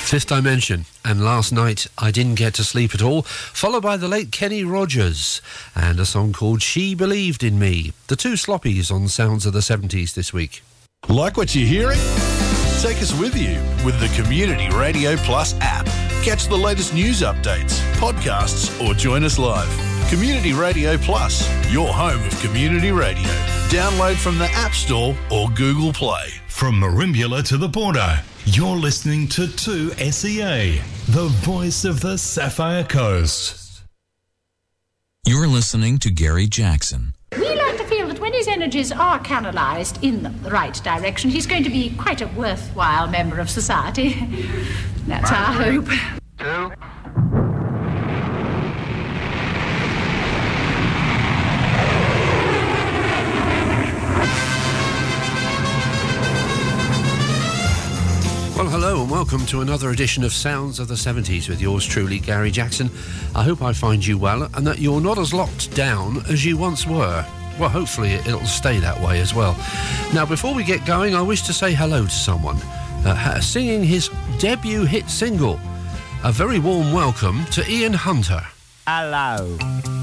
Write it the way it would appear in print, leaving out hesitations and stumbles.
Fifth Dimension, and Last Night I Didn't Get to Sleep at All, followed by the late Kenny Rogers and a song called She Believed in Me. The two sloppies on Sounds of the 70s this week. Like what you're hearing? Take us with you with the Community Radio Plus app. Catch the latest news updates, podcasts, or join us live. Community Radio Plus, your home of community radio. Download from the App Store or Google Play. From Merimbula to the border, you're listening to 2SEA, the voice of the Sapphire Coast. You're listening to Gary Jackson. We like to feel that when his energies are canalised in the right direction, he's going to be quite a worthwhile member of society. That's our hope. 2. Well, hello and welcome to another edition of Sounds of the 70s with yours truly, Gary Jackson. I hope I find you well and that you're not as locked down as you once were. Well, hopefully it'll stay that way as well. Now, before we get going, I wish to say hello to someone singing his debut hit single. A very warm welcome to Ian Hunter. Hello.